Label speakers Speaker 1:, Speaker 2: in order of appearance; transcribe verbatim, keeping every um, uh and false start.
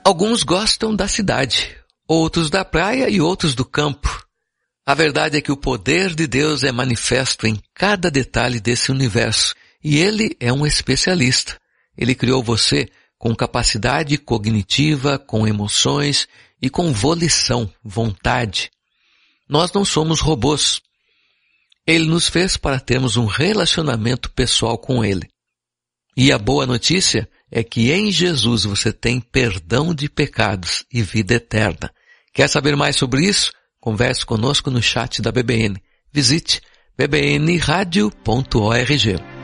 Speaker 1: Alguns gostam da cidade, outros da praia e outros do campo. A verdade é que o poder de Deus é manifesto em cada detalhe desse universo, e Ele é um especialista. Ele criou você com capacidade cognitiva, com emoções e com volição, vontade. Nós não somos robôs. Ele nos fez para termos um relacionamento pessoal com Ele. E a boa notícia é que em Jesus você tem perdão de pecados e vida eterna. Quer saber mais sobre isso? Converse conosco no chat da B B N. Visite b b n radio ponto org.